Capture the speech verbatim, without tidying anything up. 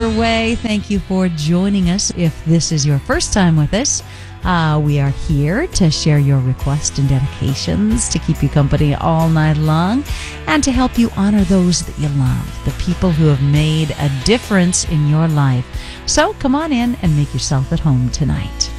underway. Thank you for joining us. If this is your first time with us, uh, we are here to share your requests and dedications, to keep you company all night long, and to help you honor those that you love, the people who have made a difference in your life. So come on in and make yourself at home tonight.